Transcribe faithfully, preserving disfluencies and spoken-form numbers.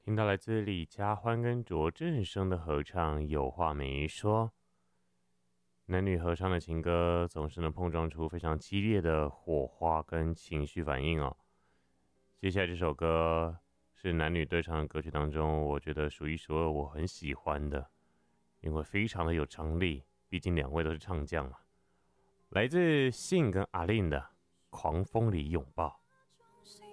听到来自李佳欢跟卓振声的合唱，有话没说。男女合唱的情歌总是能碰撞出非常激烈的火花跟情绪反应哦。接下来这首歌是男女对唱的歌曲当中，我觉得数一数二我很喜欢的，因为非常的有张力，毕竟两位都是唱将嘛。来自信跟阿令的《狂风里拥抱》。